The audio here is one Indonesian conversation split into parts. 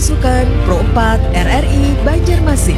Sukan Pro 4 RRI Banjarmasin.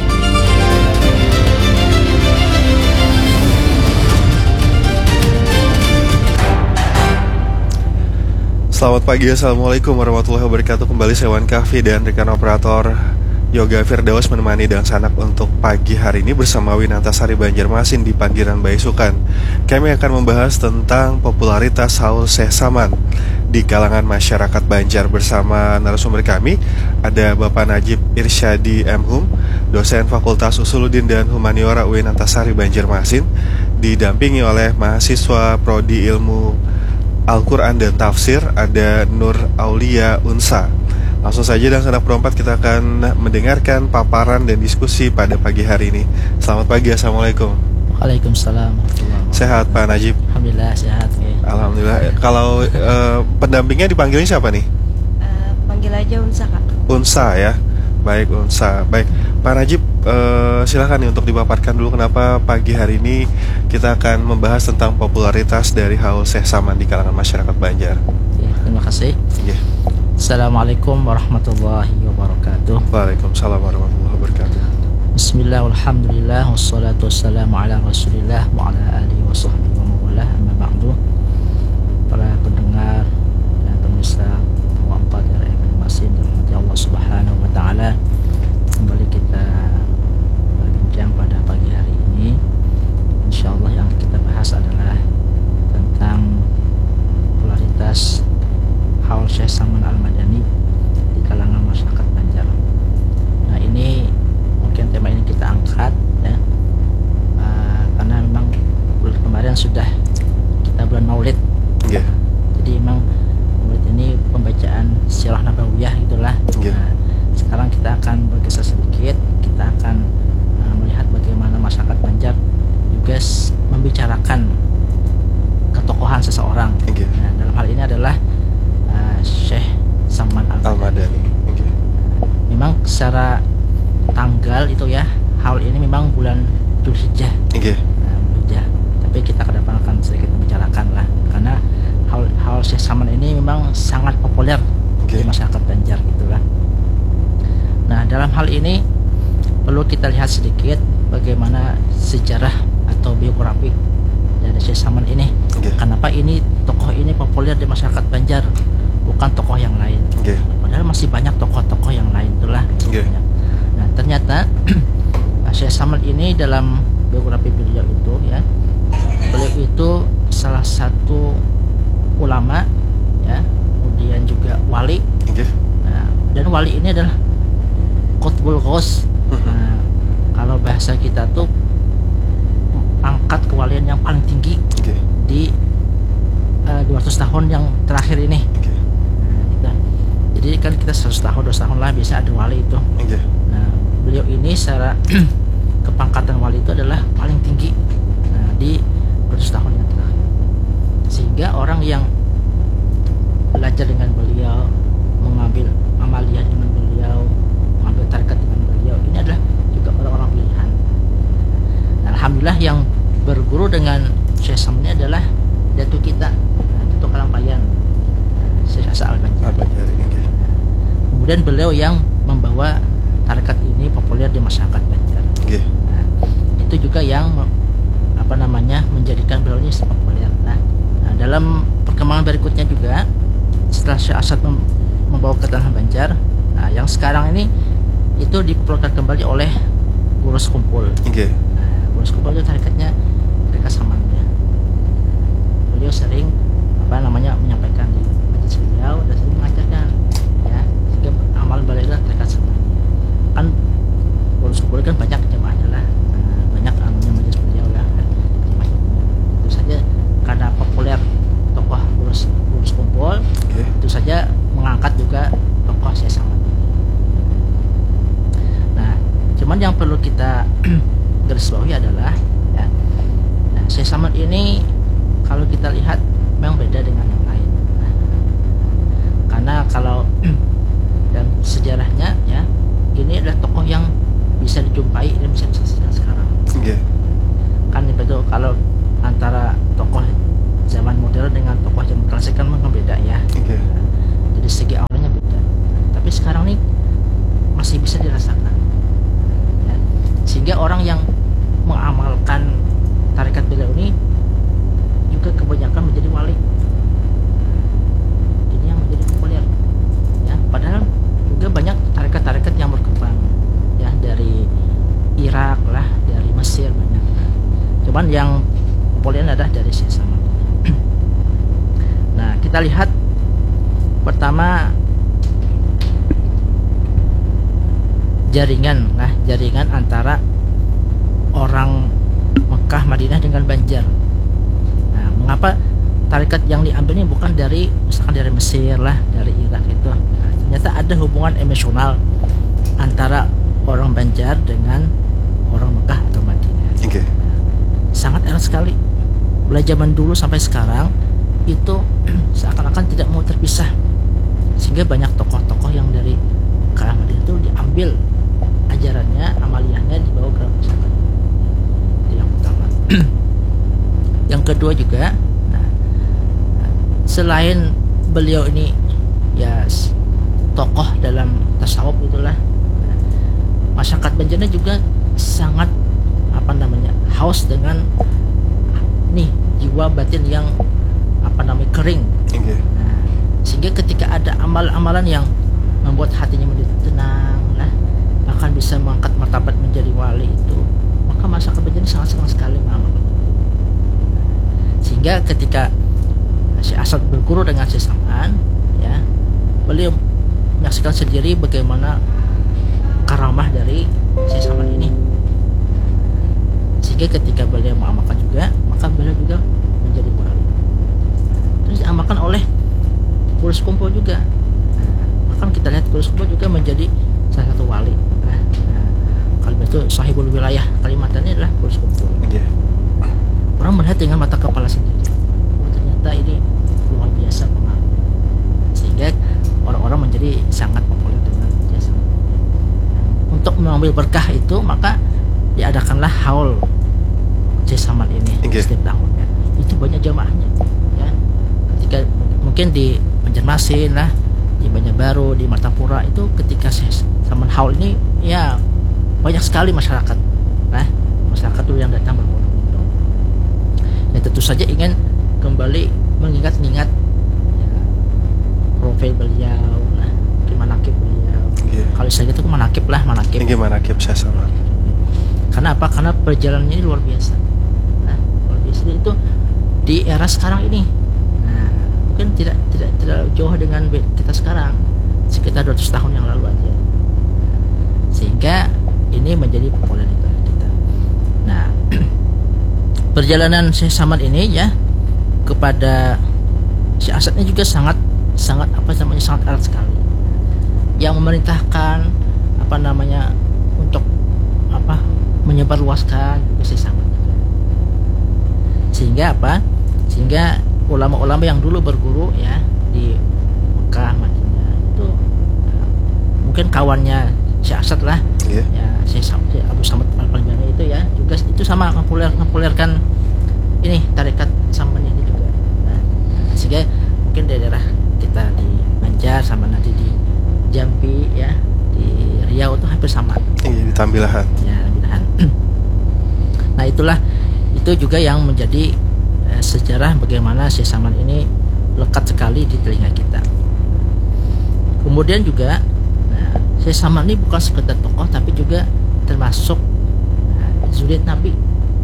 Selamat pagi, Assalamualaikum warahmatullahi wabarakatuh. Kembali saya Wan Kahfi dan rekan operator Yoga Firdaus menemani dan sanak untuk pagi hari ini bersama Winantasari Banjarmasin di Panggilan Baisukan. Kami akan membahas tentang popularitas Haul Syekh Saman di kalangan masyarakat Banjar bersama narasumber kami. Ada Bapak Najib Irsyadi M.Hum, dosen Fakultas Usuluddin dan Humaniora Winantasari Banjarmasin, didampingi oleh mahasiswa Prodi Ilmu Al-Quran dan Tafsir, ada Nur Aulia Unsa. Langsung saja dan sanak perempat kita akan mendengarkan paparan dan diskusi pada pagi hari ini. Selamat pagi, Assalamualaikum. Waalaikumsalam. Sehat Pak Najib? Alhamdulillah sehat. Alhamdulillah. Kalau pendampingnya dipanggilnya siapa nih? Panggil aja Unsa, Kak. Unsa ya. Baik, Unsa. Baik, Pak Najib, silakan nih untuk dipaparkan dulu kenapa pagi hari ini kita akan membahas tentang popularitas dari Haul Syekh Saman di kalangan masyarakat Banjar. Ya, terima kasih. Ya. Assalamualaikum warahmatullahi wabarakatuh. Waalaikumsalam warahmatullahi wabarakatuh. Bismillah, alhamdulillah, wassalatu wassalamu ala rasulillah wa ala alihi wa sahbihi wa mawalah, amma ba'du. Para pendengar dan pemirsa Pro 4 RRI Banjarmasin dirahmati Allah Subhanahu wa taala, kembali kita berbincang pada pagi hari ini. Insyaallah yang kita bahas adalah tentang popularitas Haul Syekh Saman Al-Madani di kalangan masyarakat Banjar. Nah, ini mungkin tema ini kita angkat ya, karena memang bulan kemarin sudah kita bulan Maulid. Yeah. Jadi memang Maulid ini pembacaan sirah nabawiyah itulah. Yeah. Nah, sekarang kita akan bergeser sedikit, kita akan melihat bagaimana masyarakat Banjar juga membicarakan ketokohan seseorang. Okay. Nah, dalam hal ini adalah Syekh Saman Al-Madani. Okay. Memang secara tanggal itu ya, haul ini memang bulan Dzulhijjah. Okay. Dzulhijjah. Tapi kita ke depan akan sedikit membicarakan lah, karena haul Syekh Saman ini memang sangat populer di masyarakat Banjar gitulah. Nah, dalam hal ini perlu kita lihat sedikit bagaimana sejarah atau biografi dari Syekh Saman ini. Kenapa ini tokoh ini populer di masyarakat Banjar, bukan tokoh yang lain. Padahal masih banyak tokoh-tokoh yang lain itulah. Nah, ternyata Syekh Saman ini dalam biografi beliau itu ya, beliau itu salah satu ulama ya, kemudian juga wali. Nah, dan wali ini adalah Qutbul Ghaus. Nah, kalau bahasa kita tuh pangkat kewalian yang paling tinggi di 200 tahun yang terakhir ini. Nah, jadi kan kita 100 tahun, 200 tahun lah biasa ada wali itu. Nah, beliau ini secara kepangkatan wali itu adalah paling tinggi di 200 tahun yang terakhir. Sehingga orang yang belajar dengan beliau, mengambil amaliyah dengan beliau, mengambil tarekat dengan beliau, ini adalah juga orang-orang pilihan. Nah, alhamdulillah yang berguru dengan Syekh Saman ini adalah Datuk kita, Datuk Kalampayan, Syekh Hasan Al-Banjari. Kemudian beliau yang membawa tarekat ini populer di masyarakat Banjar. Nah, itu juga yang menjadikan beliau ini populer. Nah, dalam perkembangan berikutnya juga setelah Syekh Asad membawa ke tanah Banjar, nah yang sekarang ini itu dipopulerkan kembali oleh Gurus Kumpul. Nah, Gurus Kumpul itu tarikatnya tarekat Saman ya. Beliau sering menyampaikan di majelis beliau dan sering mengajarkan ya, sehingga amal beliau adalah tarekat Saman. Kan Gurus Kumpul kan banyak jemaahnya lah, banyak amalnya majelis beliau lah. Itu saja karena populer tokoh Gurus Kumpul, itu saja mengangkat juga tokoh Syekh Saman. Nah, cuman yang perlu kita garis bawahi adalah ya, nah, Syekh Saman ini kalau kita lihat memang beda dengan yang lain. Nah, karena kalau dan sejarahnya ya, ini adalah tokoh yang bisa dijumpai dan bisa disaksikan sekarang. Kan itu kalau antara tokoh zaman modern dengan tokoh zaman klasik kan memang beda ya. Jadi segi awalnya beda. Tapi sekarang nih hubungan yang populer adalah dari Syekh Saman. Nah, kita lihat pertama jaringan antara orang Mekah Madinah dengan Banjar. Nah, mengapa tarekat yang diambil ini bukan dari misalkan dari Mesir lah, dari Irak itu? Nah, ternyata ada hubungan emosional antara orang Banjar dengan orang Mekah atau Madinah. Oke. Sangat erat sekali. Mulai zaman dulu sampai sekarang itu seakan-akan tidak mau terpisah. Sehingga banyak tokoh-tokoh yang dari kalangan Madinah itu diambil ajarannya, amaliyahnya dibawa ke masyarakat. Itu yang pertama. Yang kedua juga, nah, selain beliau ini ya tokoh dalam tasawuf itulah, nah, masyarakat Banjarnya juga sangat haus dengan nih jiwa batin yang kering. Okay. Nah, sehingga ketika ada amalan-amalan yang membuat hatinya menjadi tenang, nah, bahkan bisa mengangkat martabat menjadi wali itu, maka masyarakat Banjar sangat senang sekali mengamalkan. Sehingga ketika Syekh Asad berguru dengan Syekh Saman, ya, beliau menyaksikan sendiri bagaimana karamah dari Syekh Saman ini. Sehingga ketika beliau mengamalkan juga, maka beliau juga menjadi wali. Terus diamalkan oleh Kulus Kumpo juga. Bahkan kita lihat Kulus Kumpo juga menjadi salah satu wali. Kalau itu sahibul wilayah Kalimantan ini adalah Kulus Kumpo. Yeah. Orang melihat dengan mata kepala sendiri. Oh, ternyata ini luar biasa pengaruh. Sehingga orang-orang menjadi sangat populer dengan jasa. Untuk mengambil berkah itu, maka diadakanlah haul Syekh Saman ini setiap tahunnya. Itu banyak jamaahnya, ya. Ketika mungkin di Banjarmasin lah, di Banjarbaru, di Martapura itu ketika Syekh Saman haul ini, ya banyak sekali masyarakat, nah masyarakat itu yang datang berbondong-bondong. Ya tentu saja ingin kembali mengingat-ingat ya, profil beliau, nah manakib beliau. Yeah. Kalau saya gitu manakib lah, manakib. Ini manakib Syekh Saman. Karena apa? Karena perjalanannya ini luar biasa. Nah, luar biasa itu di era sekarang ini. Nah, mungkin tidak jauh dengan kita sekarang, sekitar 200 tahun yang lalu aja. Sehingga ini menjadi popularitas kita. Nah, perjalanan Syekh Saman ini ya kepada Syekh Asadnya juga sangat sangat erat sekali. Yang memerintahkan untuk menyebarluaskan Syekh Saman juga. Sehingga ulama-ulama yang dulu berguru ya di Mekah, Madinah itu mungkin kawannya Syekh Asad lah, yeah. Ya Syekh Abu Samad Al-Banjani itu ya juga itu sama mempopulerkan ini tarekat Saman ini juga. Nah, sehingga mungkin daerah kita di Banjar sama nanti di Jambi ya di Riau itu hampir sama. Di Tambilahan. Ya. Nah itu juga yang menjadi sejarah bagaimana Syekh Saman ini lekat sekali di telinga kita. Kemudian juga Syekh Saman ini bukan sekedar tokoh tapi juga termasuk Zuriat Nabi.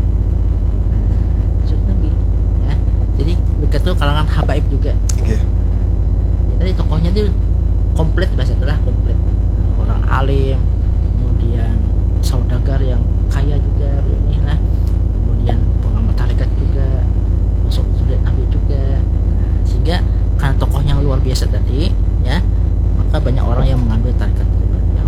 Zuriat Nabi ya. Jadi begitu kalangan habaib juga. Okay. Jadi tokohnya itu komplit, bahasa itulah komplit. Orang alim, kemudian saudagar yang kaya juga ini lah, kemudian pengamat tarekat juga, masuk Zuriat Nabi juga. Sehingga karena tokohnya luar biasa tadi ya, maka banyak orang yang mengambil tarekat beliau.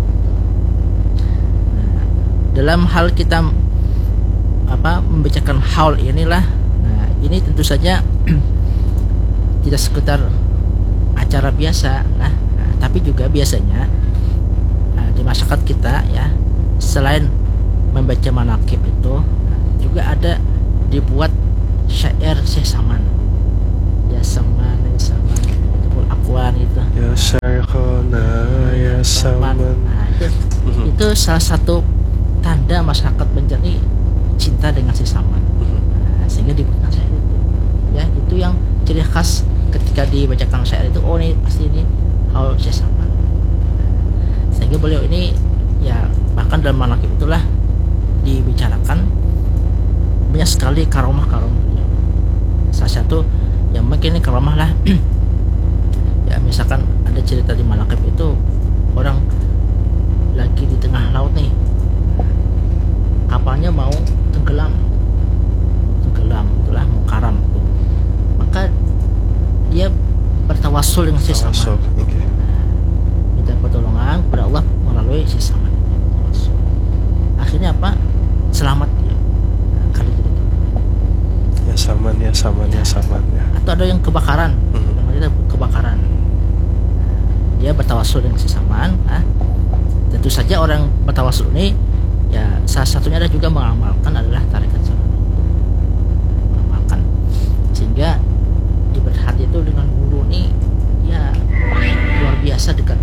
Nah, dalam hal kita membacakan haul inilah, nah ini tentu saja tidak sekedar acara biasa lah, tapi juga biasanya di masyarakat kita ya, selain membaca manakib itu juga ada dibuat syair Syekh Saman. Ya Saman itu Aqwan itu. Ya Syekhona ya Saman. Nah, itu salah satu tanda masyarakat Banjar ini cinta dengan Syekh Saman. Nah, sehingga dibuatkan syair itu. Ya, itu yang ciri khas ketika dibacakan syair itu, oh ini pasti ini haul Syekh Saman. Sehingga beliau ini ya bahkan dalam manakib itulah dibicarakan banyak sekali karomah. Salah satu yang mungkin ini karomah lah. Ya misalkan ada cerita di Malakib itu, orang lagi di tengah laut nih, kapalnya mau tenggelam itulah, mau karam tuh. Maka dia bertawassul dengan si Saman, minta pertolongan kepada Allah melalui si Saman. Akhirnya apa? Selamat dia. Kali itu. Ya Saman ya. Atau ada yang kebakaran, namanya kebakaran. Dia bertawassul dengan si Saman. Tentu saja orang bertawassul ini, ya salah satunya ada juga mengamalkan adalah tarekat Saman. Mengamalkan, sehingga ibarat itu dengan guru ini ya luar biasa dekat.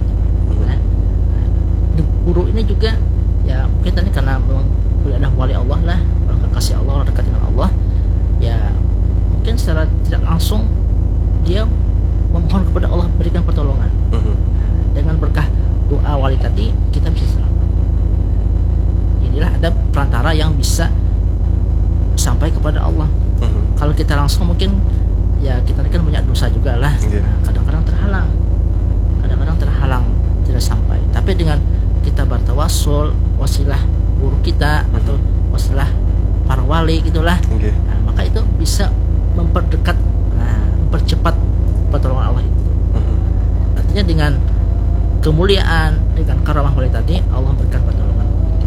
Guru ini juga ya mungkin tadi karena memang beliau adalah wali Allah lah, orang kekasih Allah, orang dekat dengan Allah, ya mungkin secara tidak langsung dia memohon kepada Allah berikan pertolongan. Dengan berkah doa wali tadi kita bisa selamat. Inilah ada perantara yang bisa sampai kepada Allah. Kalau kita langsung mungkin ya kita kan banyak dosa juga lah. Kadang-kadang terhalang tidak sampai. Tapi dengan kita bertawassul wasilah guru kita atau wasilah para wali gitulah, maka itu bisa memperdekat, mempercepat pertolongan Allah itu. Artinya dengan kemuliaan, dengan karamah wali tadi Allah berikan pertolongan.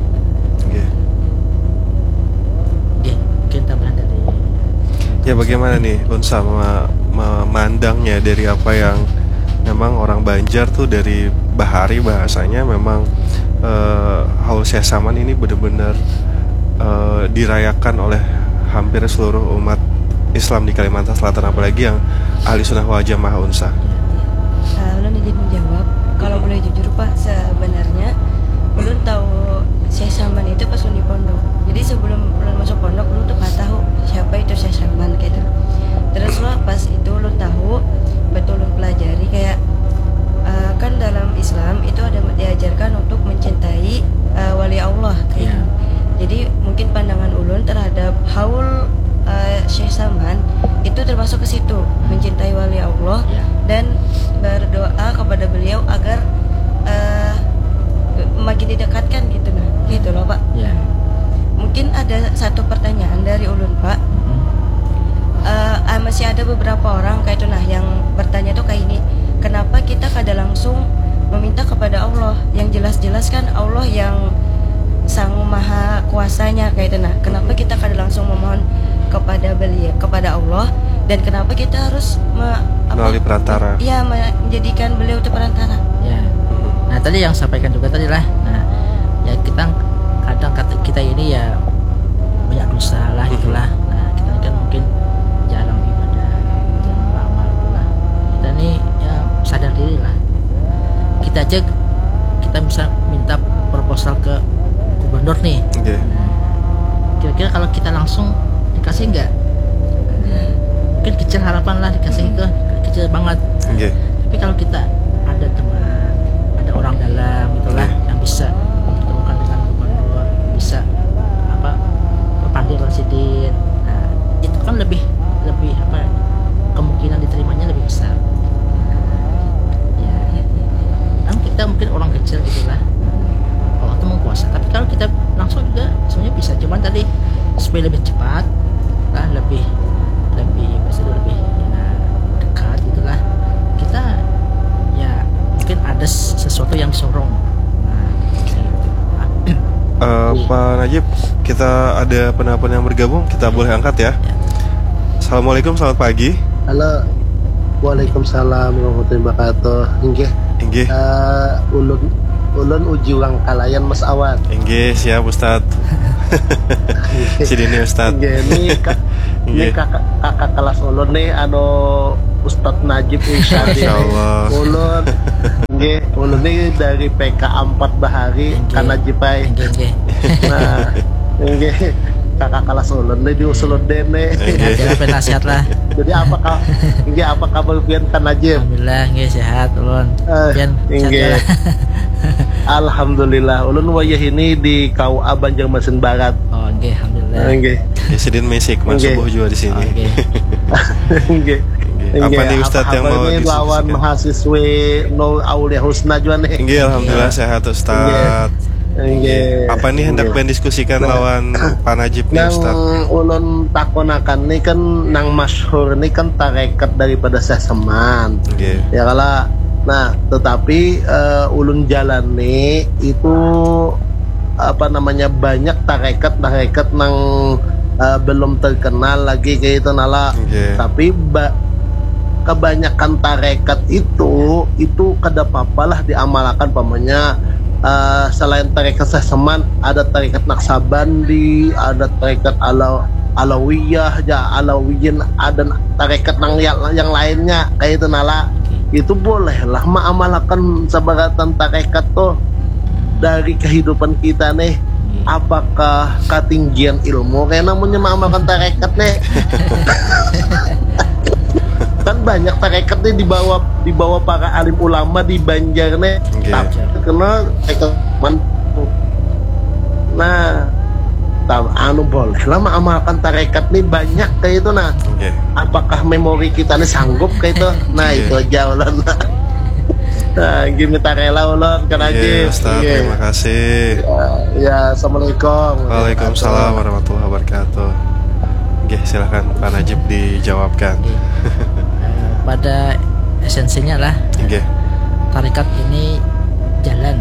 Mungkin tambahan dari ya, bagaimana nih Unsa memandangnya dari apa yang memang orang Banjar tuh dari bahari bahasanya memang Haul Syekh Saman ini benar-benar dirayakan oleh hampir seluruh umat Islam di Kalimantan Selatan, apalagi yang ahli sunnah wal jamaah. Unsa Ulun izin menjawab. Kalau boleh jujur Pak, sebenarnya ulun tahu Syekh Saman itu pas ulun di pondok. Jadi sebelum ulun masuk pondok, ulun tuh nggak tahu siapa itu Syekh Saman gitu. Terus lah pas itu ulun tahu, betul ulun pelajari kayak kan dalam Islam itu ada diajarkan untuk mencintai wali Allah kayak. Jadi mungkin pandangan ulun terhadap haul Syekh Saman itu termasuk ke situ, mencintai wali Allah dan berdoa kepada beliau agar makin didekatkan gitu loh Pak. Mungkin ada satu pertanyaan dari ulun Pak. Masih ada beberapa orang kayak itu yang bertanya tuh kayak ini, kenapa kita kada langsung meminta kepada Allah yang jelas-jelas kan Allah yang sang maha kuasanya kayak itu kenapa kita kada langsung memohon kepada beliau, kepada Allah, dan kenapa kita harus melalui perantara? Iya, menjadikan beliau itu perantara. Ya. Nah tadi yang sampaikan juga tadi lah. Nah ya kita kadang kita ini ya banyak dosa lah itulah. Nah kita kan mungkin jarang ibadah, jarang beramal lah. Kita ini ya sadar diri lah. Kita aja kita bisa minta proposal ke gubernur nih. Nah, kira-kira kalau kita langsung dikasih enggak? Mungkin kecil harapan lah dikasih itu, kecil banget. Tapi kalau kita ada teman, ada orang dalam itulah yang bisa mempertemukan dengan gubernur, bisa Pandir Rasidin, nah itu kan lebih kemungkinan diterimanya lebih besar. Kan kita mungkin orang kecil gitulah, Allah itu mengkuasa. Tapi kalau kita langsung juga sebenarnya bisa, cuman tadi supaya lebih cepat lah, lebih dekat gitulah, kita ya mungkin ada sesuatu yang sorong. Pak Najib, kita ada penelpon yang bergabung, kita boleh angkat ya. Assalamualaikum, selamat pagi. Halo. Waalaikumsalam warahmatullahi wabarakatuh. Inggih. Ulun uji ulang kalayan Mas Awan. Inggih, siap Ustad. Sidini Ustad. Ini kakak kelas ulun nih Ustad Najib Irsyad. Insyaallah. Ulun nih dari PK 4 Bahari kan Najibai. Nah, kakak kelas ulun nih diusul dene. Jadi penasihat lah. Jadi apa kabar pian kan Najib? Alhamdulillah nggih sehat ulun. Pian sehat. Alhamdulillah ulun wayah ini di KUA Banjarmasin Barat. Oh, nggih, alhamdulillah. Nggih. Ya, Sidin Mesik Mas Nggih. subuh juga di sini. Oh, nggih. Nggih. Apa nih Ustadz yang mau ini lawan diskusikan? mahasiswi Nur Aulia Husna juga nih. Nggih, alhamdulillah sehat Ustadz. Nggih. Apa nih hendak Nggih. ben diskusikan lawan Pak Najib nih Nang Ustadz? ulun takonakan nih kan nang masyhur nih kan tarekat daripada Syekh Saman. Nggih. Ya kala. Nah, tetapi ulun jalan nih itu apa namanya banyak tarekat nang belum terkenal lagi kayak itu nala. Nggih. Tapi kebanyakan tarekat itu kada papalah diamalkan pamannya. Selain tarekat Seseman ada tarekat Naksabandi, ada tarekat Alawiyah, Alawiyin, ada tarekat yang lainnya kayak itu nala. Itu bolehlah mengamalkan sebaratan tarekat tuh dari kehidupan kita nih. Apakah ketinggian ilmu kayak namanya mengamalkan tarekat nih? Kan banyak tarekat nih dibawa para alim ulama di Banjar nih. Nggih. Tapi kenal tarekat nah anu boleh lah mengamalkan tarekat nih banyak kayak itu nah. Nggih. Apakah memori kita nih sanggup kayak itu? Nah Nggih. itu aja ulun. Nah gini tarela ulun kan aja. Iya, Ustadz, terima kasih. Ya assalamualaikum. Waalaikumsalam warahmatullahi wabarakatuh. Nggih, silakan Pak Najib dijawabkan. Pada esensinya lah Nggih. tarekat ini jalan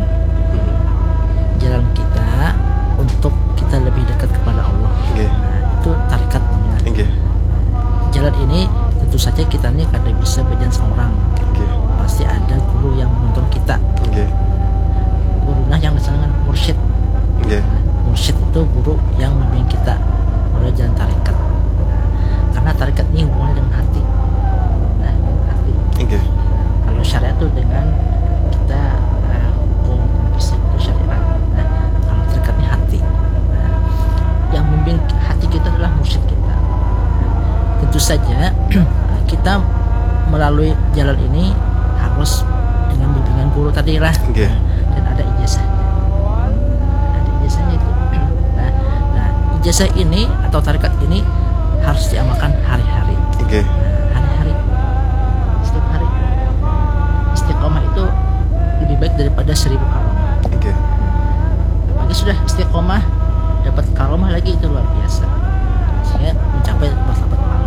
kita untuk kita lebih dekat kepada Allah. Nggih. Nah, itu tarekat namanya. Nggih. Jalan ini tentu saja kita ini kada bisa berjalan seorang. Nggih. Pasti ada guru yang menuntun kita. Nggih. Gurunya yang disebut dengan mursyid. Nggih. Mursyid itu guru yang membimbing kita melalui jalan tarekat. Karena tarekat ini hubungannya dengan hati. Nah, hati. Nggih. Kalau syariat itu dengan kita hukum fisik itu syariat. Nah, kalau tarekat ini hati. Nah, yang membimbing hati kita adalah mursyid kita. Tentu saja kita melalui jalan ini harus dengan bimbingan guru tadi lah. Nggih. Dan ada ijazahnya. Ada ijazahnya itu. Nah, ijazah ini atau tarekat ini harus diamalkan hari-hari. Nggih. Hari-hari, setiap hari. Istiqomah itu lebih baik daripada 1000 karomah. Nggih. Apalagi sudah istiqomah dapat karomah lagi itu luar biasa. Saya mencapai martabat malu.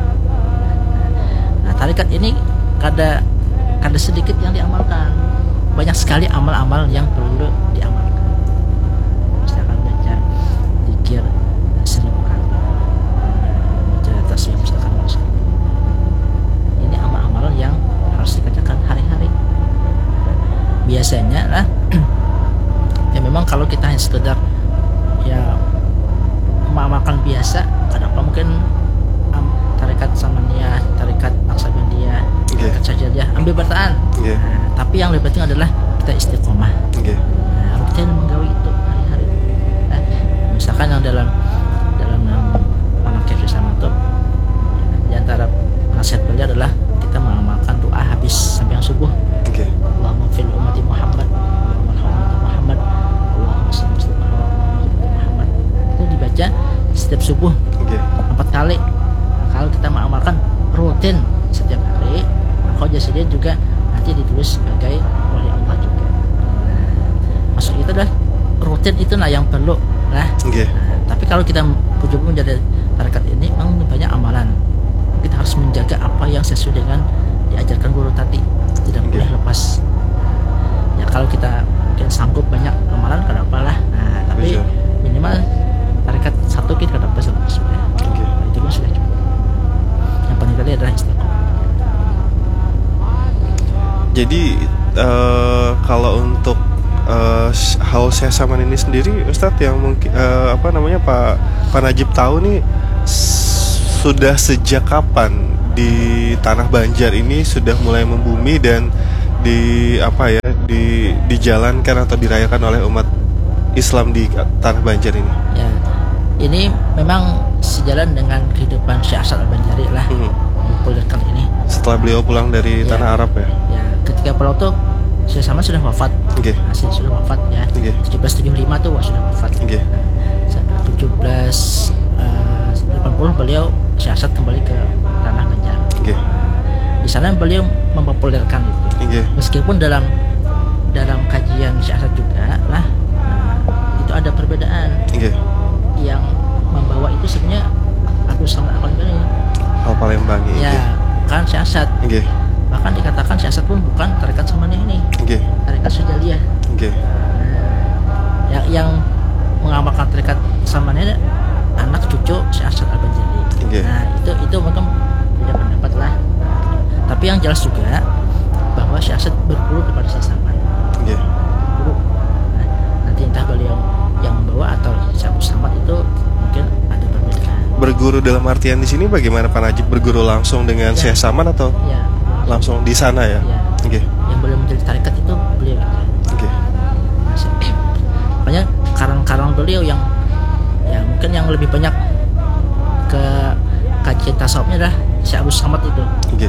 Nah, tarekat ini kada sedikit yang diamalkan. Banyak sekali amal-amal yang perlu diamalkan. Misalkan baca zikir 1000 kali. Baca tasbih misalkan 1000. Ini amal-amal yang harus dikerjakan hari-hari. Biasanya lah ya memang kalau kita hanya sekedar ya mengamalkan biasa, kadang mungkin tarekat Samaniyah, tarekat Naksabandiyah, tarekat Sajaliyah ambil bertahan. Nggih. Nah, tapi yang lebih penting adalah kita istiqomah. Nggih. Nah, rutin menggawi itu hari-hari. Nah, misalkan yang dalam manakib sama itu di antara nasihat beliau adalah kita mengamalkan doa habis sampai yang subuh. Nggih. Allahumma fil ummati Muhammad, Allahumma ummati Muhammad, Allahumma salli ala Muhammad. Itu dibaca setiap subuh Nggih. 4 kali. Kalau kita mengamalkan rutin setiap hari, maka jasanya juga nanti ditulis sebagai wali Allah juga. Maksud itu adalah rutin itu lah yang perlu lah. Nggih. Tapi kalau kita pujuk menjadi tarekat ini memang banyak amalan. Kita harus menjaga apa yang sesuai dengan diajarkan guru tadi. Tidak boleh lepas. Ya kalau kita mungkin sanggup banyak amalan kenapa lah. Nah, tapi minimal tarekat satu kita dapat lepas sudah. Nggih. Itu pun sudah cukup. Yang paling kali adalah istiqomah. Jadi kalau untuk hal Syekh Saman ini sendiri, Ustadz, yang mungkin apa namanya Pak Najib tahu nih, sudah sejak kapan di tanah Banjar ini sudah mulai membumi dan dijalankan atau dirayakan oleh umat Islam di tanah Banjar ini? Ya, ini memang sejalan dengan kehidupan Syekh Asad Al-Banjari lah. Populer kali ini. Setelah beliau pulang dari Ya. tanah Arab ya? Ya, ketika pulang tuh Syekh Saman sudah wafat. Oke. Sudah wafat ya. 1775 tuh sudah wafat. 1780 beliau Syekh Asad kembali ke tanah Banjar. Di sana beliau mempopulerkan itu. Meskipun dalam kajian Syekh Asad juga lah, itu ada perbedaan. Yang membawa itu sebenarnya Abu Samad Al-Palembang. Palembang ya. Kan Syekh Asad. Bahkan dikatakan Syekh Asad pun bukan tarekat Samaniyah ini. Tarekat Syadzaliyah. Yang mengamalkan tarekat Samaniyah anak cucu Syekh Asad Al-Banjali. Nah, itu mungkin beda pendapat lah. Tapi yang jelas juga bahwa Syekh Asad berguru kepada Syekh Saman. Guru. Nah, nanti entah beliau yang membawa atau Syekh Abu Samad itu mungkin ada perbedaan. Berguru dalam artian di sini bagaimana Pak Najib, berguru langsung dengan Syekh Saman atau langsung di sana ya? Yang beliau menjadi tarekat itu beliau. Makanya karang-karang beliau yang mungkin yang lebih banyak ke kajian tasawufnya adalah Syekh Abu Samad itu.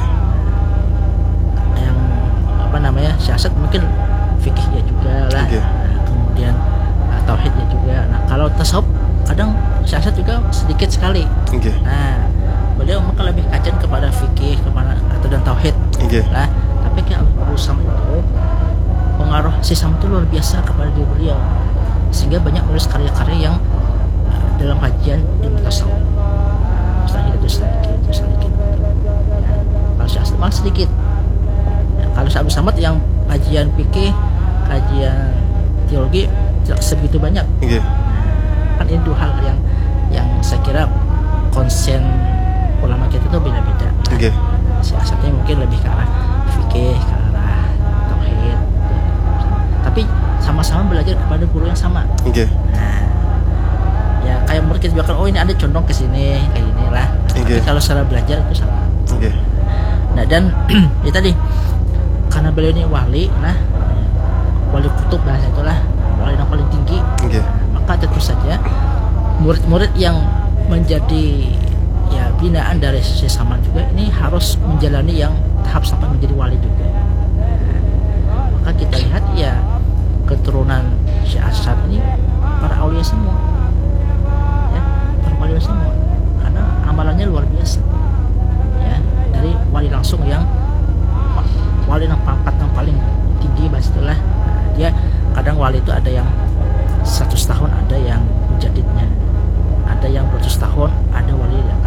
Yang Syekh Asad mungkin fikihnya juga lah. Kemudian tauhidnya juga. Nah, kalau tasawuf kadang Syekh Asad juga sedikit sekali. Nah, beliau mungkin lebih kajian kepada fikih, kepada atau dan tauhid. Nah, tapi kayak Abu Samad itu pengaruh Syekh Samad itu luar biasa kepada diri beliau, sehingga banyak menulis karya-karya yang dalam kajian di tasawuf. Mustahil itu sedikit. Kalau Syekh Asad malah sedikit. Kalau Syekh Abu Samad yang kajian fikih, kajian teologi tidak segitu banyak. Kan ini dua hal yang saya kira konsen ulama kita itu beda-beda. Syekh Asadnya mungkin lebih ke arah fikih, ke arah tauhid. Tapi sama-sama belajar kepada guru yang sama. Nah, ya kayak murid kita bilang, oh ini ada condong ke sini, kayak inilah. Tapi kalau secara belajar itu sama. Nah, dan ya tadi karena beliau ini wali, wali kutub bahasa itulah, wali yang paling tinggi. Maka tentu saja murid-murid yang menjadi binaan dari Syekh Saman juga ini harus menjalani yang tahap sampai menjadi wali juga. Maka kita lihat keturunan Syekh Asad ini para aulia semua, para wali semua, karena amalannya luar biasa. Dari wali langsung yang wali yang pangkat yang paling tinggi pastilah. Dia kadang wali itu ada yang 100 tahun, ada yang mujadidnya, ada yang 200 tahun, ada wali yang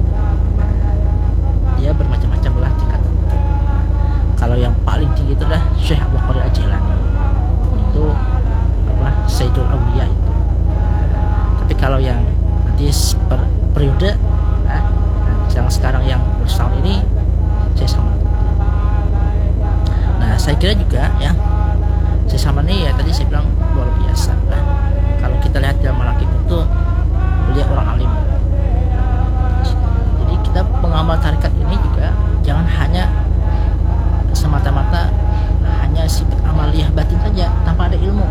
dia bermacam-macam lah tingkatan. Kalau yang paling tinggi itu adalah Syekh Abdul Qadir Al-Jilani, itu Sayyidul Awliya itu. Tapi kalau yang nanti periode yang sekarang yang bertahun ini Syekh Saman. Nah, saya kira juga Syekh Saman ini tadi saya bilang luar biasa. Kalau kita lihat dalam Malakib itu beliau orang alim. Jadi kita pengamal tarekat ini juga jangan hanya semata-mata hanya sifat amaliyah batin saja tanpa ada ilmu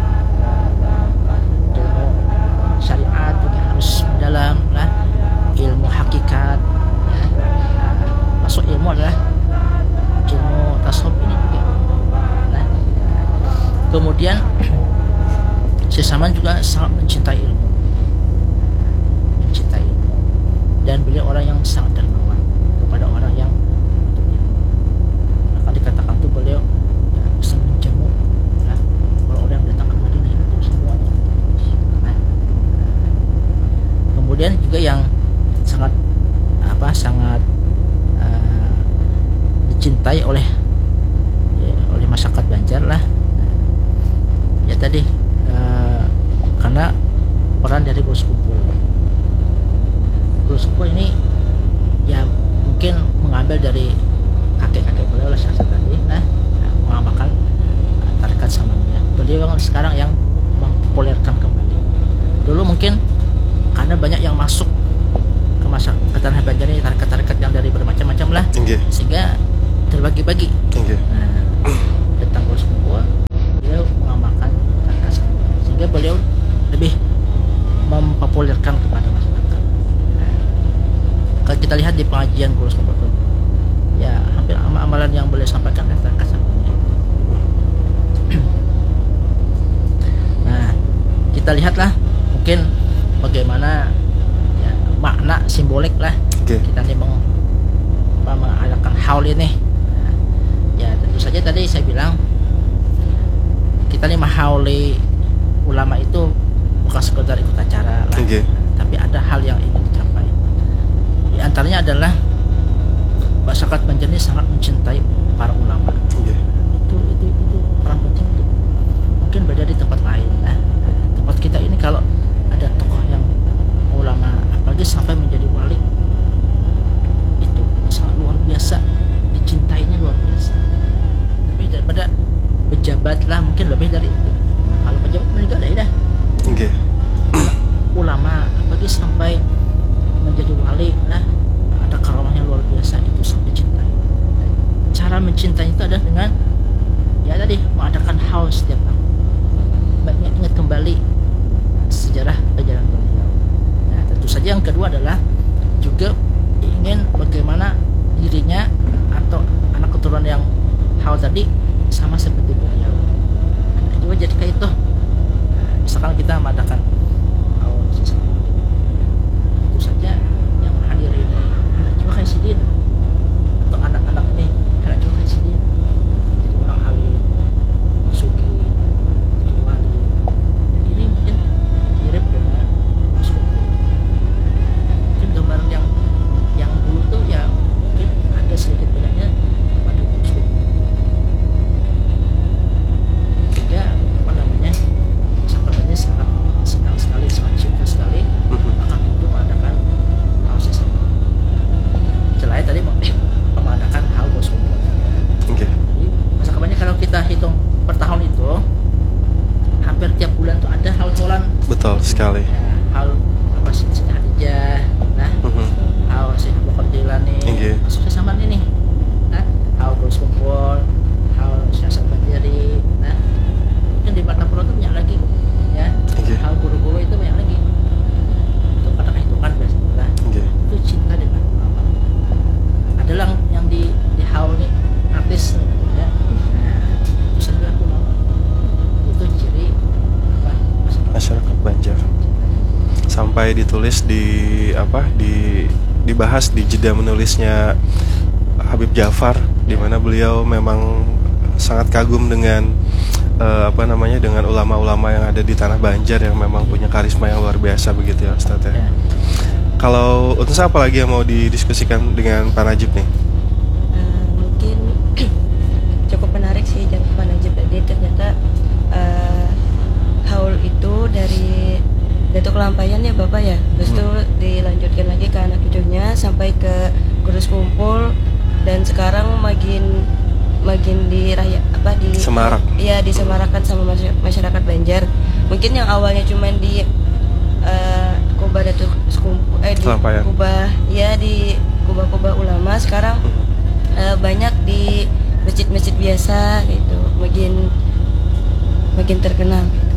syariat juga harus mendalam lah, ilmu hakikat. Masuk ilmu adalah ilmu tasawuf ini juga. Kemudian Syekh Saman juga sangat mencintai ilmu, dan beliau orang yang sangat dermawan kepada orang yang akan dikatakan tuh beliau bisa menjamu orang-orang yang datang ke Madinah itu semuanya. Kemudian juga yang sangat dicintai oleh masyarakat Banjar lah. Tadi karena peran dari Guru Sekumpul ini mungkin mengambil dari kakek-kakek beliau lah Syekh tadi, mengamalkan tarekat Samaniyah. Beliau sekarang yang mempopulerkan kembali. Dulu mungkin karena banyak yang masuk ke tanah Banjar ini, tarekat-tarekat yang dari bermacam-macam lah, sehingga terbagi-bagi. Datang Guru Sekumpul, beliau mengamalkan tarekat Samaniyah, sehingga beliau lebih mempopulerkan kepada masyarakat. Kalau kita lihat di pengajian Guru Sekumpul, hampir amalan yang beliau sampaikan adalah tarekat Samaniyah. kita lihatlah mungkin bagaimana ya, makna simbolik lah kita nih mengadakan haul ini. Ya tentu saja tadi saya bilang kita nih menghauli ulama itu bukan sekedar ikut acara lah, tapi ada hal yang ingin dicapai. Di antaranya adalah masyarakat Banjar ini sangat mencintai para ulama. Itu orang penting itu. Mungkin beda di tempat lain. Nah, tempat kita ini kalau ada tokoh yang ulama, apalagi sampai menjadi wali, itu sangat luar biasa, dicintainya luar biasa. Tapi daripada pejabat lah mungkin lebih dari itu. Kalau pejabat meninggal dah. Ulama, apalagi sampai menjadi wali, nah ada karamahnya luar biasa, itu sampai cintai. Cara mencintai itu adalah dengan ya tadi mengadakan haul setiap tahun, ingat kembali sejarah perjalanan beliau. Nah tentu saja yang kedua adalah juga ingin bagaimana dirinya atau anak keturunan yang haul tadi sama seperti beliau. Nah, juga jadi kayak itu. Nah, misalkan kita mengadakan haul sesama, tentu saja yang hadir ini anak juga kayak sidin atau anak-anak ini anak juga kayak sidin, jadi orang alim, suki, jadi wali. Ini mungkin mirip dengan suku. Mungkin gambaran yang dulu tuh ya mungkin ada sedikit bedanya pada suku. Sehingga apa namanya sepertinya sangat senang sekali, sangat cinta sekali akan untuk mengadakan hal sesama. Selain tadi mengadakan hal bos kumpul. Jadi masa kabarnya kalau kita hitung per tahun itu hampir tiap bulan tuh ada hal-halan. Betul sekali. Ya, hal apa sih Hadijah, nah, hal sih Bokor Jilani, masuk sesama ini, nah, hal bos kumpul, hal siasat Banjari, nah, mungkin di Batam Pro itu banyak lagi, ya, hal guru-guru itu banyak lagi. Itu pada hitungan biasa, itu cinta dengan ulama. Adalah yang di haul nih artis, ya, nah, itu saja ulama. Itu ciri apa masyarakat Banjar. Sampai ditulis dibahas di jeda menulisnya Habib Ja'far, di mana beliau memang sangat kagum dengan dengan ulama-ulama yang ada di tanah Banjar yang memang punya karisma yang luar biasa begitu ya Ustaz ya. Kalau untuk apa lagi yang mau didiskusikan dengan Pak Najib nih? Mungkin cukup menarik sih jangan Pak Najib tadi, ternyata haul itu dari Datuk Lampayan ya Bapak ya, terus itu dilanjutkan lagi ke anak cucunya sampai ke Gurus Kumpul, dan sekarang makin Semarak. Iya, disemarakan sama masyarakat Banjar. Mungkin yang awalnya cuma di Kubah Datuk Kumpul di Kubah ya, di Kubah ulama, sekarang banyak di masjid-masjid biasa gitu, makin terkenal gitu.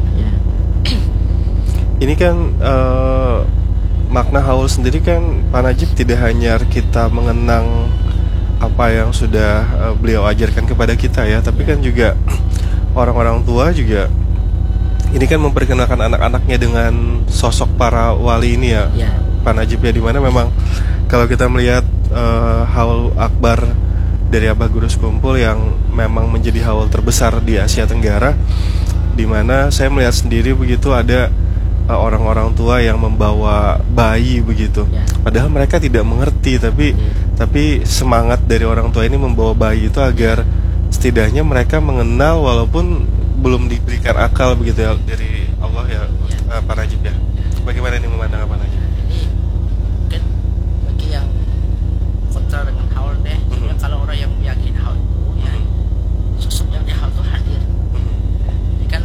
Ini kan makna haul sendiri kan Pak Najib tidak hanya kita mengenang apa yang sudah beliau ajarkan kepada kita ya, tapi kan juga orang-orang tua juga ini kan memperkenalkan anak-anaknya dengan sosok para wali ini ya, Pak Najib ya, dimana memang kalau kita melihat haul akbar dari Abah Gurus Kumpul yang memang menjadi haul terbesar di Asia Tenggara, dimana saya melihat sendiri begitu ada orang-orang tua yang membawa bayi begitu, padahal mereka tidak mengerti, tapi semangat dari orang tua ini membawa bayi itu agar setidaknya mereka mengenal walaupun belum diberikan akal begitu ya dari Allah ya, Pak Najib ya. Bagaimana ini memandang Pak Najib? Ini mungkin bagi yang kontra dengan haul deh, kalau orang yang meyakini haul itu ya sosok yang di haul itu hadir. Ini kan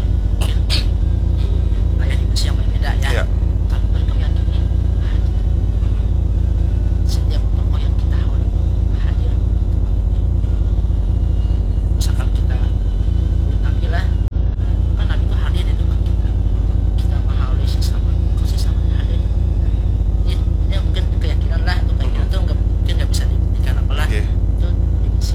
ayah di Mesir yang berbeda ya. Kalau mereka meyakini hadir, setiap tokoh yang kita haul hadir. Misalkan kita Nabi lah, kan Nabi itu hadir di depan kita. Kita menghauli sesama, kalau sesama hadir. Ini mungkin keyakinan lah, itu keyakinan itu mungkin nggak bisa dibuktikan apalah. Itu di Mesir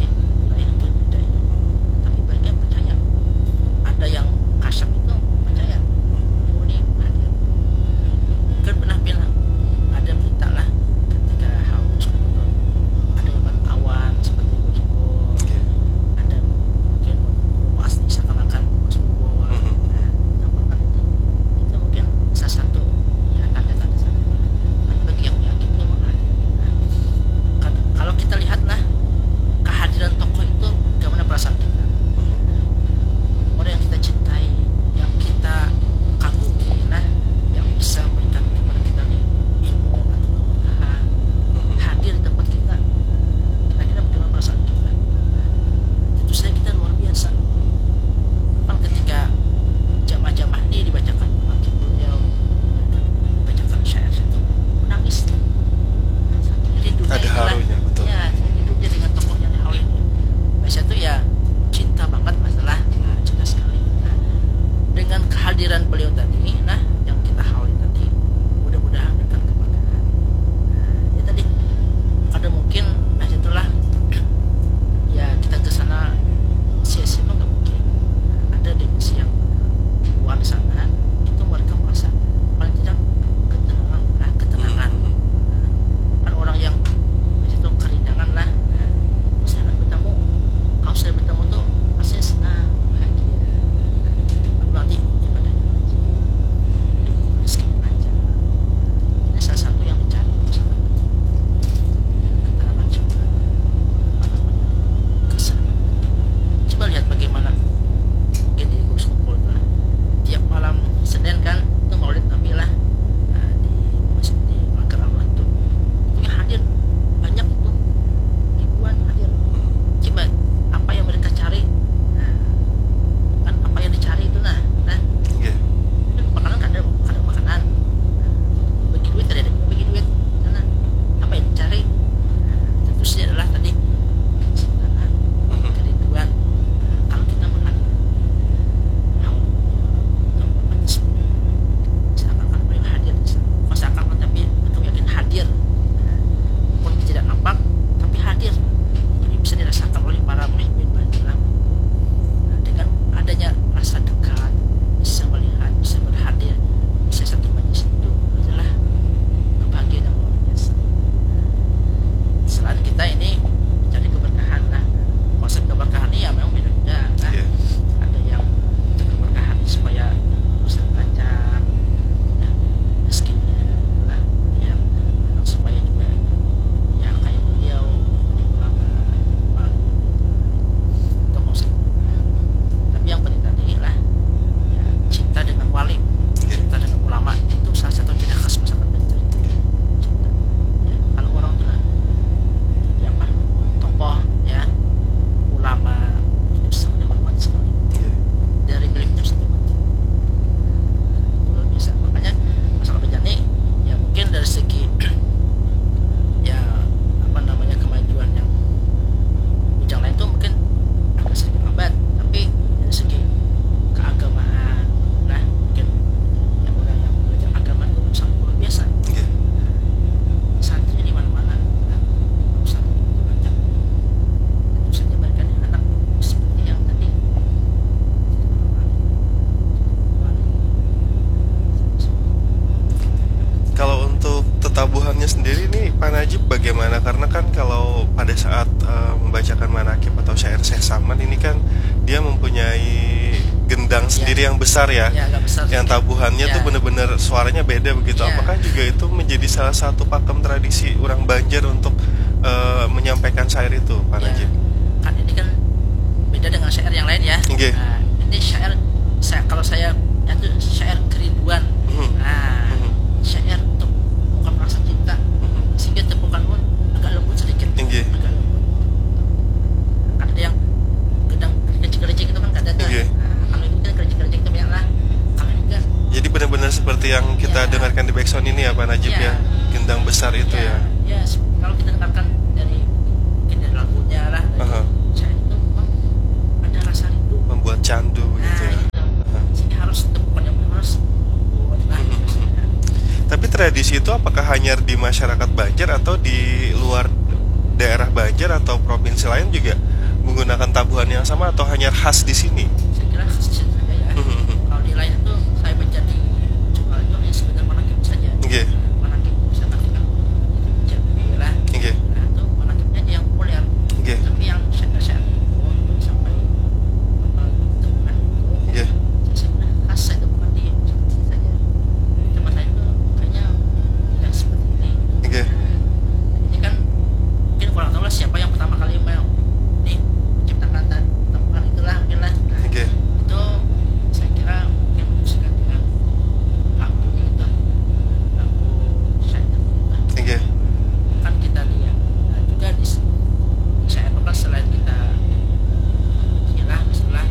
bagaimana? Karena kan kalau pada saat membacakan manakib atau syair Syekh Saman ini kan dia mempunyai gendang sendiri yang besar ya, agak besar. yang tabuhannya tuh bener-bener suaranya beda begitu. Apakah juga itu menjadi salah satu pakem tradisi orang Banjar untuk menyampaikan syair itu, Pak Najib? Kan ini kan beda dengan syair yang lain ya. Nah, ini syair kalau saya itu syair kerinduan. Syair untuk bukan rasa cinta, sehingga tepukan pun agak lembut sedikit. Agak lembut. Kan ada yang gedang kericik-kericik itu kan nggak ada tuh. Kalau ini kan kericik-kericik itu banyak lah. Kalau ini enggak. Jadi benar-benar seperti yang kita dengarkan di backsound ini ya Pak Najib ya, gendang besar itu ya. Ya, kalau kita dengarkan dari lagunya lah, syair itu memang ada rasa rindu. Membuat candu gitu ya. Sehingga harus tepukannya harus buat lah. Tapi tradisi itu apakah hanya di masyarakat Banjar atau di luar daerah Banjar atau provinsi lain juga menggunakan tabuhan yang sama atau hanya khas di sini? Saya kira khas di sini saja ya. Kalau di lain itu saya baca di jurnal itu hanya sekedar manakib saja. Manakib misalkan kan itu lah. Nah itu manakibnya aja yang populer. Tapi yang syair-syair sampai temukan itu saya kira khas itu bukan di sini saja. Tempat lain itu kayaknya tidak seperti ini. Ini kan mungkin kurang tahu lah siapa yang pertama kali menciptakan temukan itulah mungkin lah. Itu saya kira mungkin menyesuaikan dengan lagunya itu, lagu syair itu. Kan kita lihat juga di syair itu kan selain kita hilah misalnya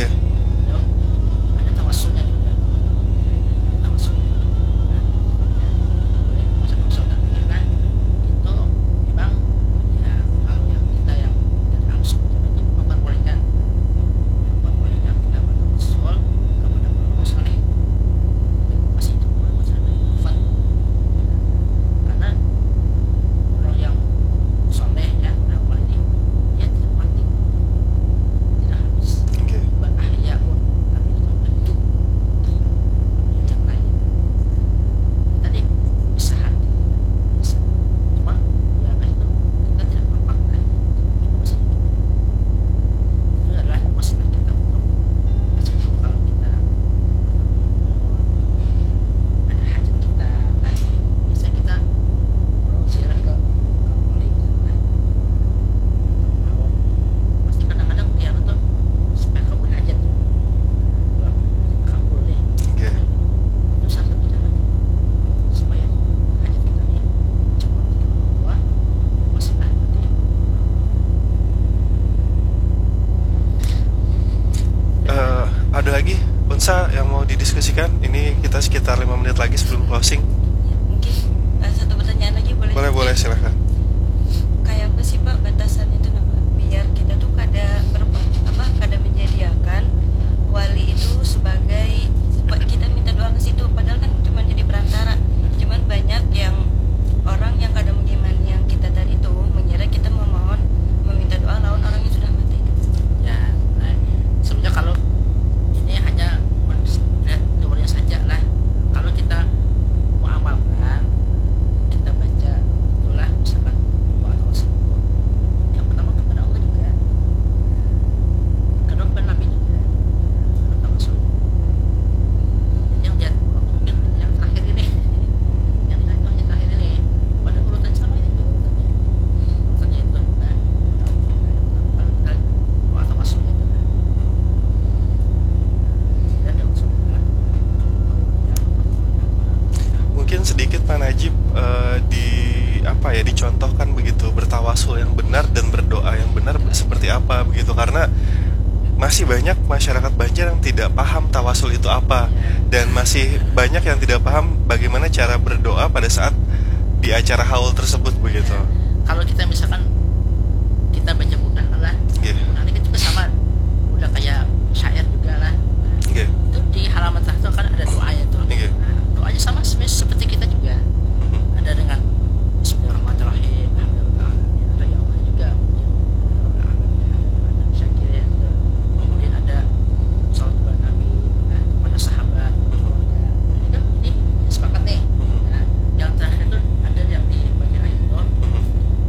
ada tawasulnya juga. Itu memang ya kalau yang kita yang dari langsung itu memperbolehkan kita bertawasul kepada orang saleh. Masih itu masalah karena orang yang soleh ya dalam ini dia tidak mati, tidak habis, berahya pun, tapi itu bentuk yang lain. Tadi bisa hati, bisa. Cuma ya itu kita tidak memaknai itu masih itu adalah masalah kita untuk kalau kita ada hajat kita bisa kita ziarah ke wali pasti kadang-kadang dia tuh supaya kabul hajat kabul deh itu salah satu cara supaya hajat kita ini cepat keluar masalah nanti. Ada lagi Unsa yang mau didiskusikan? Ini kita sekitar 5 menit lagi sebelum closing. Mungkin satu pertanyaan lagi boleh? Boleh silahkan. Kayak apa sih Pak batasan itu Pak? Biar kita tuh kada menyediakan wali itu sebagai kita minta doa ke situ, padahal kan cuma jadi perantara. Cuman banyak yang orang yang kada mengimani yang kita tadi itu mengira kita memohon meminta doa lawan orang yang sudah mati. Ya, sebenarnya kalau ini hanya melihat teorinya saja lah. Kalau kita mau amalkan, kita baca itulah misalkan doa tersebut. Yang pertama kepada Allah juga, kedua kepada Nabi juga, kepada Rasul. Yang dia mungkin yang terakhir ini, yang terakhir ini pada urutan sama itu urutannya itu. Nah, doa tawasulnya itu. Mungkin sedikit Pak Najib dicontohkan begitu bertawasul yang benar dan berdoa yang benar seperti apa begitu, karena masih banyak masyarakat Banjar yang tidak paham tawasul itu apa, dan masih banyak yang tidak paham bagaimana cara berdoa pada saat di acara haul tersebut begitu. Kalau kita misalkan kita baca mudah lah, nanti kan juga sama, udah kayak syair juga lah. Itu di halaman terakhir kan ada doanya tuh. Nah, doanya sama seperti kita juga. Ada dengan Bismillahirrahmanirrahim. Ada ya Allah juga. Ada syakir, kemudian ada salat kepada Nabi, kepada sahabat, keluarga. Ini sepakat nih. Nah, yang terakhir itu ada yang di bagian akhir itu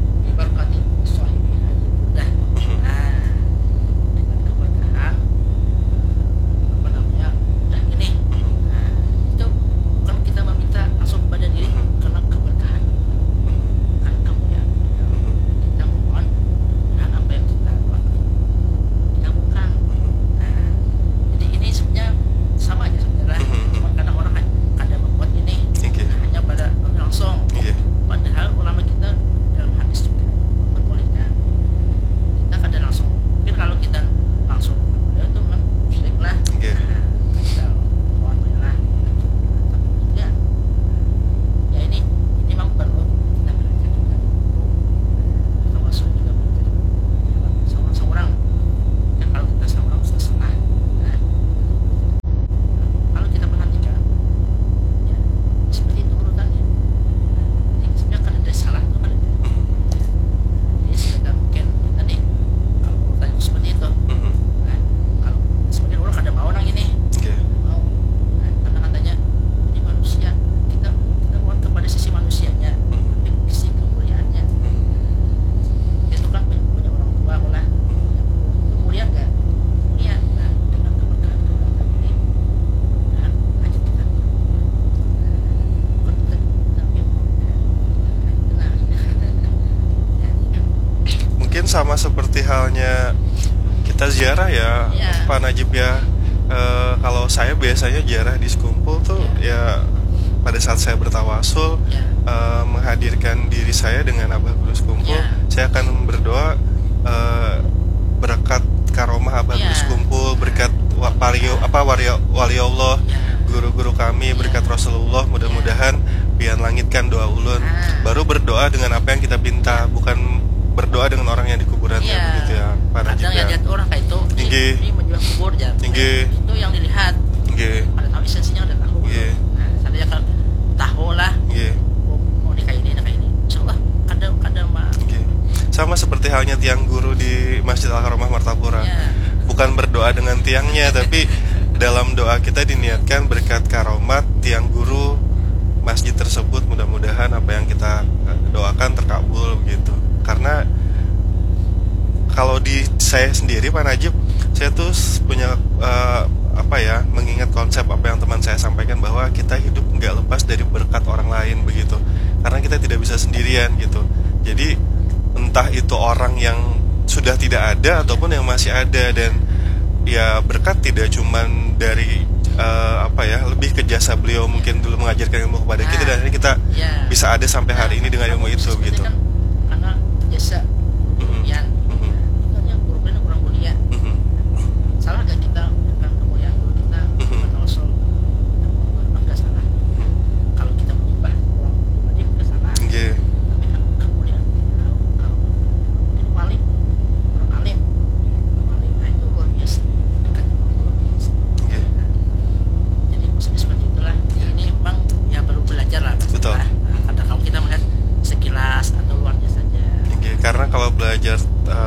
sama seperti halnya kita ziarah ya, Pak Najib ya. Kalau saya biasanya ziarah di Sekumpul tuh ya pada saat saya bertawasul, menghadirkan diri saya dengan Abah Guru Sekumpul, saya akan berdoa berkat karomah Abah Guru Sekumpul, berkat wali Allah, guru-guru kami, berkat Rasulullah, mudah-mudahan pian langitkan doa ulun. Baru berdoa dengan apa yang kita pinta, bukan berdoa dengan orang yang di kuburannya, begitu ya Pak Najib. Kadang yang lihat orang kayak itu, ini menjual kubur aja. Itu yang dilihat. Pada tahu esensinya udah tahu. Nah, saya kan tahu lah. Mau ini kayak ini, Insyaallah kadang mah. Sama seperti halnya tiang guru di Masjid Al-Haramah Martapura. Bukan berdoa dengan tiangnya, tapi dalam doa kita diniatkan berkat karomat tiang guru masjid tersebut, mudah-mudahan apa yang kita doakan terkabul begitu. Karena kalau di saya sendiri Pak Najib, saya tuh punya mengingat konsep apa yang teman saya sampaikan, bahwa kita hidup nggak lepas dari berkat orang lain begitu. Karena kita tidak bisa sendirian gitu. Jadi entah itu orang yang sudah tidak ada ataupun yang masih ada, dan ya berkat tidak cuman dari lebih ke jasa beliau mungkin dulu mengajarkan ilmu kepada kita, dan akhirnya kita bisa ada sampai hari ini dengan ilmu itu gitu. Karena jasa kemuliaan itu hanya guru-guru kurang mulia. Salah gak kita bukan kemuliaan guru kita, bukan Rasul, enggak salah. Kalau kita menyembah orang pribadi enggak salah. Tapi kan kemuliaan kalau mungkin wali, orang alim, nah itu luar biasa, dekatnya luar biasa. Jadi maksudnya seperti itulah. Ini memang ya perlu belajar lah. Betul. Kadang kalau kita melihat sekilas atau luarnya saja. Karena kalau belajar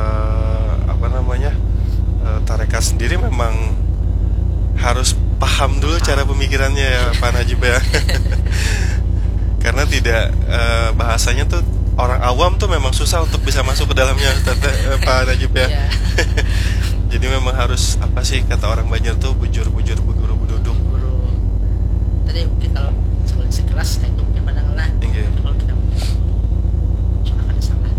tarekat sendiri memang harus paham dulu cara pemikirannya ya Pak Najib ya. Karena tidak bahasanya tuh orang awam tuh memang susah untuk bisa masuk ke dalamnya Pak Najib ya. Jadi memang harus apa sih kata orang Banjar tuh bujur-bujur beguru beduduk. Tadi mungkin kalau sekelas itu mungkin pandangan lah. Tapi kalau kita akan salah.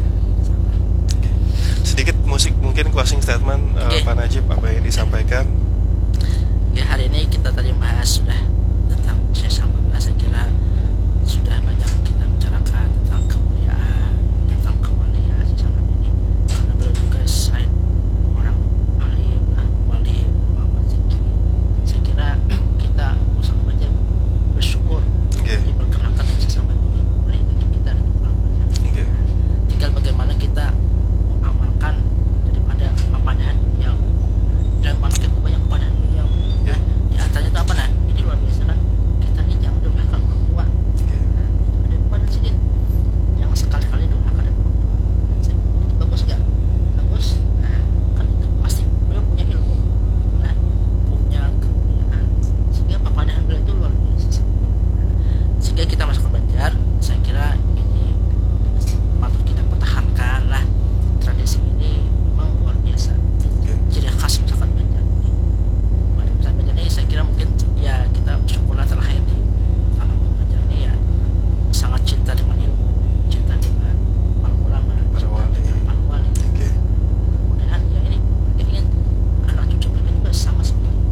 Sedikit musik mungkin closing statement Pak Najib apa yang disampaikan. Hari ini kita tadi bahas sudah tentang saya kira sudah banyak kita bicarakan tentang kemuliaan, tentang kewalian sesaat ini. Karena beliau juga selain orang alim, wali, Muhammad Zikri. Saya kira kita usah belajar bersyukur diperkenalkan dengan sesama ini oleh kita dan orang banyak. Tinggal bagaimana kita mengamalkan daripada kepadaan yang dan manusia banyak kepadaan yang di atasnya itu apa nah? Ini luar biasa kan? Kita ini jangan durhaka orang tua. Ada kepadaan sini yang sekali-kali durhaka dan orang tua. Itu bagus nggak? Bagus. Nah, kan itu pasti beliau punya ilmu, nah, punya kemuliaan, sehingga kepadaan beliau itu luar biasa. Sehingga kita masuk ke Banjar, saya kira ini patut kita pertahankan lah. Tradisi ini memang luar biasa. Ciri khas masyarakat Banjar ini. Masyarakat Banjar ini saya kira mungkin ya kita bersyukurlah terlahir di tanah Banjar ini ya sangat cinta dengan ilmu, cinta dengan para ulama, para wali. Mudah-mudahan ya ini kita ingin anak cucu kita juga sama seperti itu.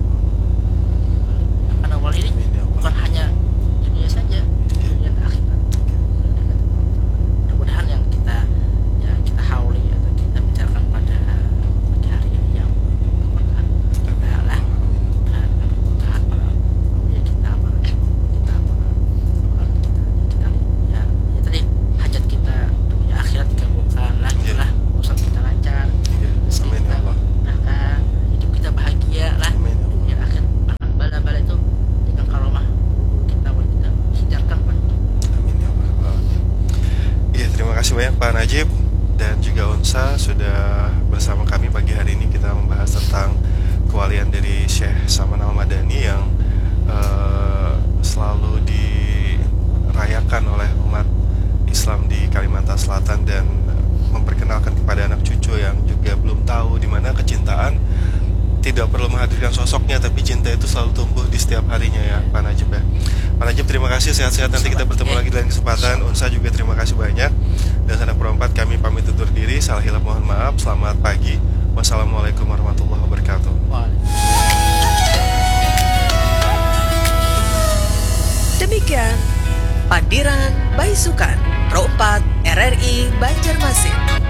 Karena wali ini bukan hanya dunia saja, dunia dan akhirat. Mudah-mudahan yang kita hauli atau kita bicarakan pada pagi hari ini yang keberkahan adalah keberkahan para awliya kita, para syukur kita, para orang kita ya tadi hajat kita dunia akhirat dikabulkan lah, itulah urusan kita lancar, rezeki kita mudahkan, hidup kita bahagia lah dunia akhirat, bahkan bala-bala itu dengan karomah kita hindarkan Pak. Amin ya Allah. Iya, terima kasih banyak Pak Najib dan juga Unsa sudah bersama kami pagi hari ini. Kita membahas tentang kewalian dari Syekh Saman Al-Madani yang selalu dirayakan oleh umat Islam di Kalimantan Selatan, dan memperkenalkan kepada anak cucu yang juga belum tahu di mana kecintaan tidak perlu menghadirkan sosoknya, tapi cinta itu selalu tumbuh di setiap harinya ya Pak Najib ya. Pak Najib terima kasih, sehat-sehat, nanti kita bertemu lagi di lain kesempatan. Unsa juga terima kasih banyak. Dan Sanak Perempat kami pamit undur diri, salah hilaf mohon maaf. Selamat pagi, wassalamualaikum warahmatullahi wabarakatuh. Demikian Pandiran Baisukan Pro 4 RRI Banjarmasin.